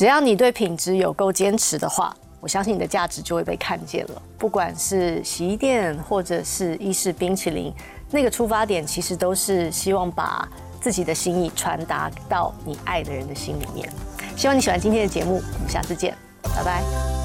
只要你对品质有够坚持的话，我相信你的价值就会被看见了。不管是洗衣店或者是意式冰淇淋，那个出发点其实都是希望把自己的心意传达到你爱的人的心里面。希望你喜欢今天的节目，我们下次见，拜拜。